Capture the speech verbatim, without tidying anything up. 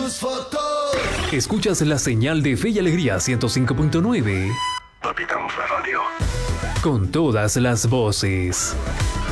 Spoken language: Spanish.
tus fotos. Escuchas la señal de Fe y Alegría ciento cinco punto nueve. Palpitamos la radio. Con todas las voces.